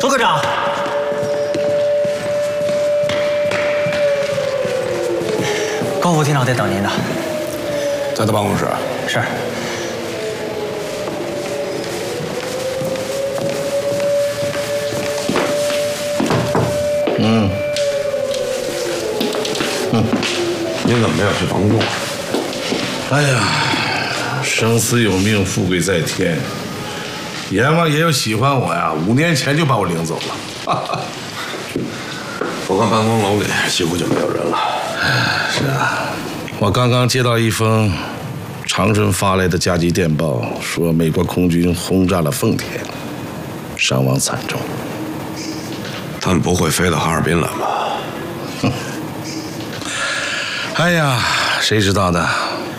涂科长，高副厅长在等您呢， 在他办公室。 是。 您怎么没有去防众？ 哎呀，生死有命，富贵在天。阎王爷要喜欢我呀，5年前就把我领走了。 我看办公楼里几乎就没有人了。 是啊，我刚刚接到一封长春发来的加急电报，说美国空军轰炸了奉天，伤亡惨重。 他们不会飞到哈尔滨来吧？ 哎呀，谁知道呢？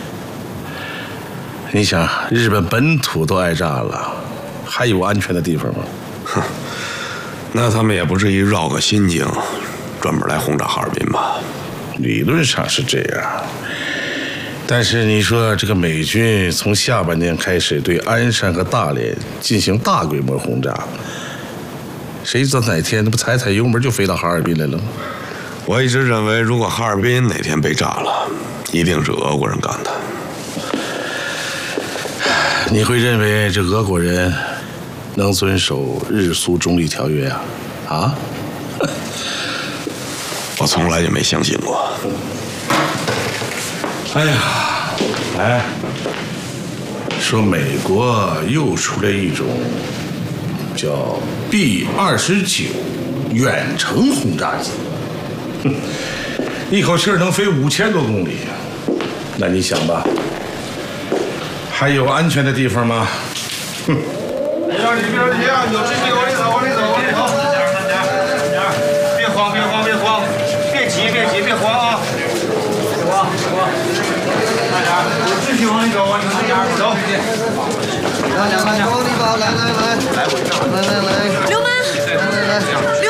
你想，日本本土都挨炸了，还有安全的地方吗？ 哼，那他们也不至于绕个心经，专门来轰炸哈尔滨吧？ 理论上是这样，但是你说这个美军从下半年开始对鞍山和大连进行大规模轰炸，谁知道哪天那不踩油门就飞到哈尔滨来了？ 我一直认为，如果哈尔滨哪天被炸了，一定是俄国人干的。 你会认为这俄国人能遵守日苏中立条约啊？ 我从来就没相信过。 哎呀，哎，说美国又出来一种叫 B-29远程轰炸机。一口气能飞5000多公里，那你想吧，还有安全的地方吗？ 别着急，别着急啊！有秩序，往里走，往里走，往里走。别慌，别慌，别慌，别急，别急，别慌啊！别慌，别慌，慢点，有秩序往里走，往里走。慢点，慢点，往里走，来，来，来，来，来，来，来， 刘妈， 来，来，来。